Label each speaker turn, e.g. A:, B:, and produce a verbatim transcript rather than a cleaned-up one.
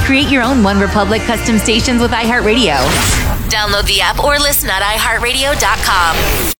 A: Create your own One Republic custom stations with iHeartRadio.
B: Download the app or listen at i heart radio dot com.